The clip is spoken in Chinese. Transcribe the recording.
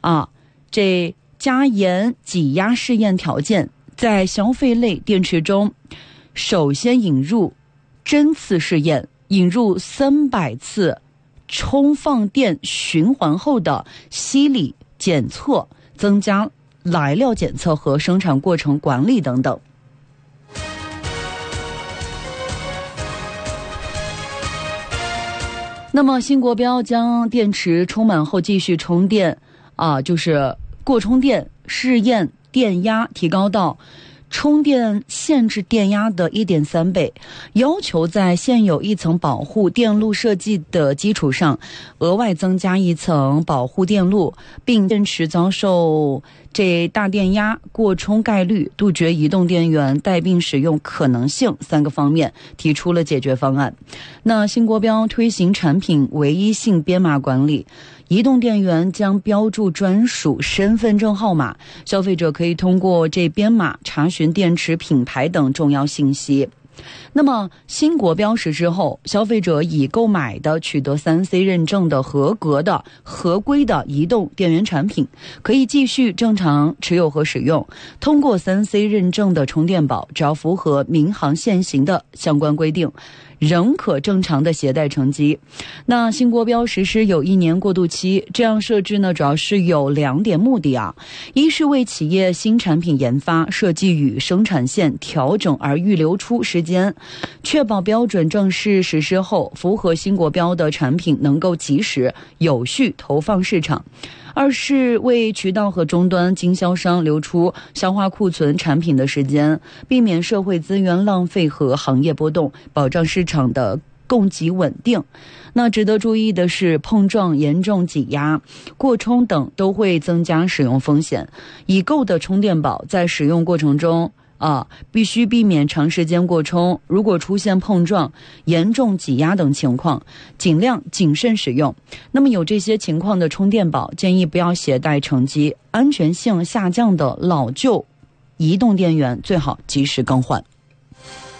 这加严挤压试验条件，在消费类电池中首先引入针次试验，引入300次充放电循环后的吸理检测，增加来料检测和生产过程管理等等。那么新国标将电池充满后继续充电就是过充电试验电压提高到充电限制电压的 1.3 倍，要求在现有一层保护电路设计的基础上额外增加一层保护电路，并电池遭受这大电压过充概率、杜绝移动电源带病使用可能性3个方面提出了解决方案。那新国标推行产品唯一性编码管理，移动电源将标注专属身份证号码，消费者可以通过这编码查询电池品牌等重要信息。那么新国标实施后，消费者已购买的取得 3C 认证的合规的移动电源产品，可以继续正常持有和使用。通过 3C 认证的充电宝，只要符合民航现行的相关规定，仍可正常的携带乘机。那新国标实施有1年过渡期，这样设置呢，主要是有2点目的一是为企业新产品研发、设计与生产线调整而预留出时间，确保标准正式实施后，符合新国标的产品能够及时有序投放市场。二是为渠道和终端经销商留出消化库存产品的时间，避免社会资源浪费和行业波动，保障市场的供给稳定。那值得注意的是，碰撞、严重挤压、过充等都会增加使用风险。已购的充电宝在使用过程中必须避免长时间过充，如果出现碰撞、严重挤压等情况，尽量谨慎使用。那么有这些情况的充电宝，建议不要携带乘机，安全性下降的老旧移动电源最好及时更换。